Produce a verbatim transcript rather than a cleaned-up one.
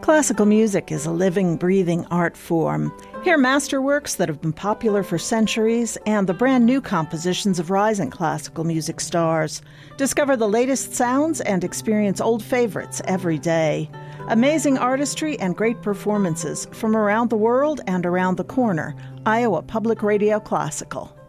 Classical music is a living, breathing art form. Hear masterworks that have been popular for centuries and the brand new compositions of rising classical music stars. Discover the latest sounds and experience old favorites every day. Amazing artistry and great performances from around the world and around the corner. Iowa Public Radio Classical.